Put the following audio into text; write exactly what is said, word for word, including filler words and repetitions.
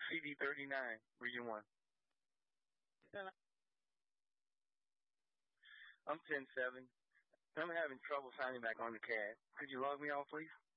C D thirty-nine, Region one. I'm ten seven. I'm having trouble signing back on the C A D. Could you log me off, please?